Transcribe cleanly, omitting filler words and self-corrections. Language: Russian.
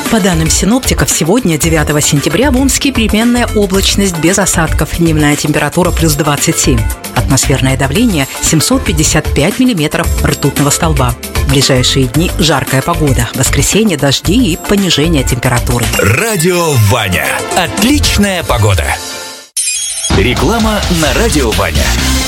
По данным синоптиков, сегодня, 9 сентября, в Омске переменная облачность без осадков. Дневная температура плюс 27. Атмосферное давление 755 миллиметров ртутного столба. В ближайшие дни жаркая погода. В воскресенье дожди и понижение температуры. Радио Ваня. Отличная погода. Реклама на Радио Ваня.